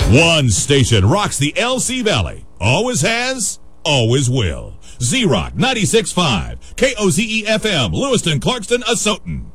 One station rocks the LC Valley. Always has, always will. Z-Rock 96.5, KOZE-FM, Lewiston, Clarkston, Asotin.